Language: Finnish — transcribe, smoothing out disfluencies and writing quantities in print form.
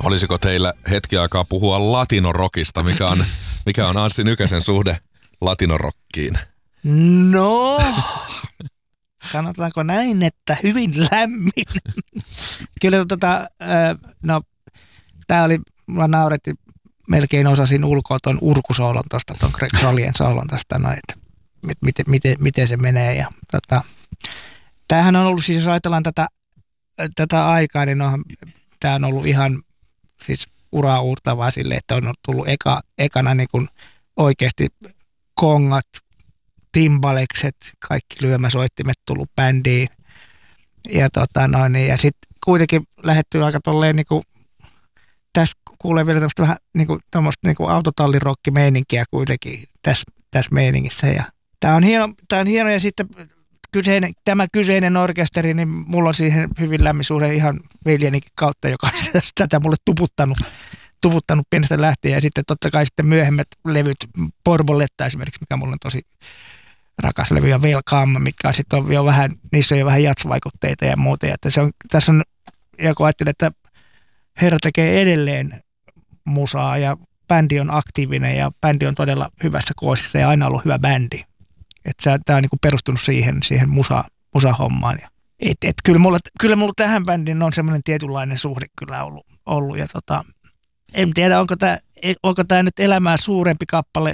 Olisiko teillä hetki aikaa puhua latinorokista? Mikä on Anssi Nykäsen suhde latinorokkiin? No, sanotaanko näin, että hyvin lämmin. Kyllä tää oli, mulla nauretti, melkein osasin ulkoa ton urkusoolon tosta, ton Greg Solien soolon tosta, että miten se menee. Ja, tämähän on ollut, siis jos ajatellaan tätä aikaa, niin tämä on ollut ihan siis uraa uurtavaa sille, että on tullut ekana niin kuin oikeasti kongat, timbalekset, kaikki lyömäsoittimet tullut bändiin. Ja, ja sitten kuitenkin lähdetty aika tolleen niin kuin, tässä kuulee vielä tämmöistä vähän niin kuin autotallirokki-meininkiä kuitenkin tässä meiningissä. Ja tämä on hieno ja sitten tämä kyseinen orkesteri, niin mulla on siihen hyvin lämmin suhde ihan veljenikin kautta, joka on tätä mulle tuputtanut pienestä lähtien. Ja sitten totta kai sitten myöhemmät levyt, Borboletta esimerkiksi, mikä mulla on tosi rakas levy, ja Welcome, mikä sitten on jo vähän, niissä on jo vähän jatsvaikutteita ja muuta. Ja että tässä on, ja kun ajattelin, että herra tekee edelleen musaa ja bändi on aktiivinen ja bändi on todella hyvässä koosissa ja aina ollut hyvä bändi. Että tämä on niinku perustunut siihen musahommaan. Kyllä mulla tähän bändiin on semmoinen tietynlainen suhde kyllä ollut. Ja en tiedä, onko tämä nyt elämää suurempi kappale